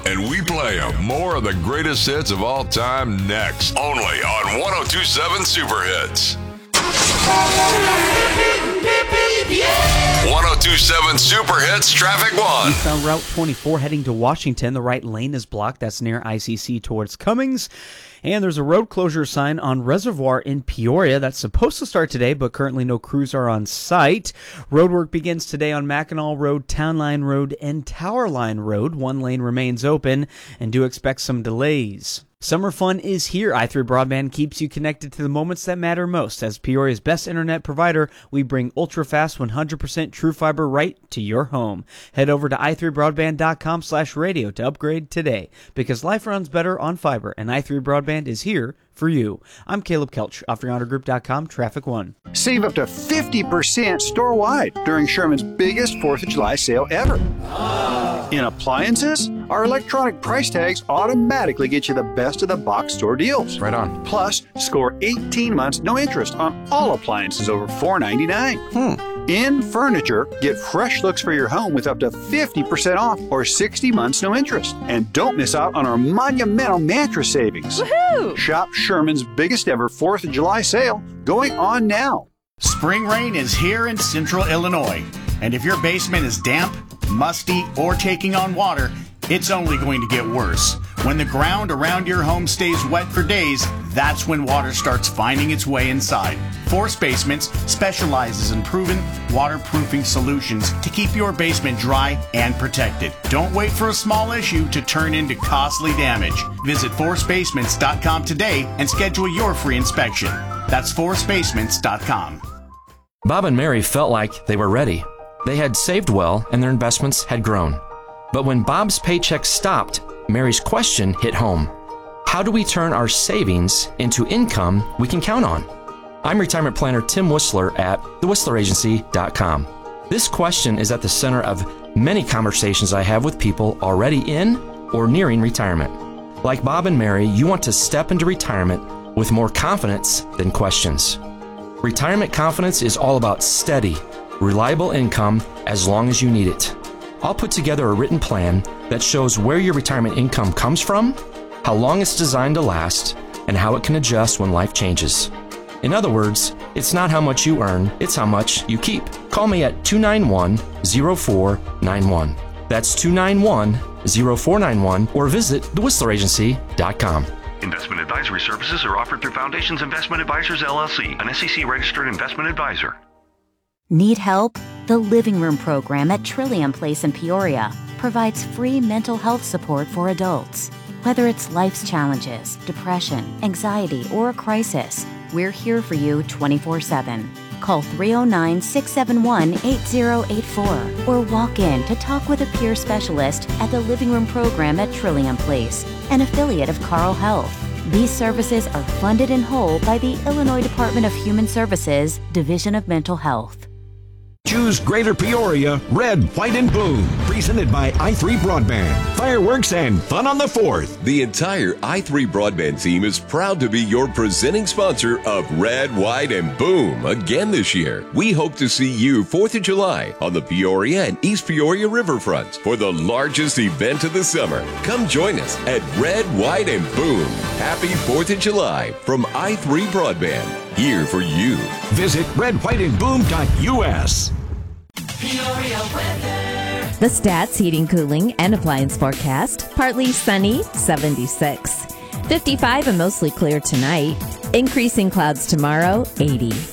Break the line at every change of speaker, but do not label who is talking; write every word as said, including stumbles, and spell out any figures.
and we play them. More of the greatest hits of all time next. Only on one oh two point seven Super Hits. one oh two point seven Super Hits Traffic One.
Eastbound Route twenty-four heading to Washington. The right lane is blocked. That's near I C C towards Cummings. And there's a road closure sign on Reservoir in Peoria that's supposed to start today, but currently no crews are on site. Roadwork begins today on Mackinac Road, Town Line Road, and Tower Line Road. One lane remains open, and do expect some delays. Summer fun is here. i three Broadband keeps you connected to the moments that matter most. As Peoria's best internet provider, we bring ultra-fast one hundred percent true fiber right to your home. Head over to i three broadband dot com slash radio to upgrade today, because life runs better on fiber, and i three Broadband is here for you. I'm Caleb Kelch, off your honor group dot com, Traffic One.
Save up to fifty percent store-wide during Sherman's biggest fourth of July sale ever. In appliances, our electronic price tags automatically get you the best of the box store deals.
Right on.
Plus, score eighteen months no interest on all appliances over four ninety-nine.
Hmm.
In furniture, get fresh looks for your home with up to fifty percent off or sixty months no interest. And don't miss out on our monumental mattress savings.
Woohoo!
Shop Sherman's biggest ever fourth of July sale going on now.
Spring rain is here in central Illinois. And if your basement is damp, musty, or taking on water, it's only going to get worse. When the ground around your home stays wet for days, that's when water starts finding its way inside. Force Basements specializes in proven waterproofing solutions to keep your basement dry and protected. Don't wait for a small issue to turn into costly damage. Visit force basements dot com today and schedule your free inspection. That's force basements dot com.
Bob and Mary felt like they were ready. They had saved well and their investments had grown. But when Bob's paycheck stopped, Mary's question hit home. How do we turn our savings into income we can count on? I'm retirement planner Tim Whistler at the whistler agency dot com. This question is at the center of many conversations I have with people already in or nearing retirement. Like Bob and Mary, you want to step into retirement with more confidence than questions. Retirement confidence is all about steady, reliable income as long as you need it. I'll put together a written plan that shows where your retirement income comes from, how long it's designed to last, and how it can adjust when life changes. In other words, it's not how much you earn, it's how much you keep. Call me at two nine one, zero four nine one. That's two nine one, zero four nine one, or visit the whistler agency dot com.
Investment advisory services are offered through Foundations Investment Advisors, L L C, an S E C-registered investment advisor.
Need help? The Living Room program at Trillium Place in Peoria provides free mental health support for adults. Whether it's life's challenges, depression, anxiety, or a crisis, we're here for you twenty-four seven. Call three oh nine, six seven one, eight oh eight four or walk in to talk with a peer specialist at the Living Room program at Trillium Place, an affiliate of Carle Health. These services are funded in whole by the Illinois Department of Human Services, Division of Mental Health.
Choose Greater Peoria, Red, White, and Boom. Presented by i three Broadband. Fireworks and fun on the fourth.
The entire i three Broadband team is proud to be your presenting sponsor of Red, White, and Boom again this year. We hope to see you fourth of July on the Peoria and East Peoria riverfronts for the largest event of the summer. Come join us at Red, White, and Boom. Happy fourth of July from i three Broadband. Here for you.
Visit red white and boom dot U S.
Peoria weather. The Stats Heating, Cooling, and Appliance forecast. Partly sunny, seventy-six. fifty-five and mostly clear tonight. Increasing clouds tomorrow, eighty.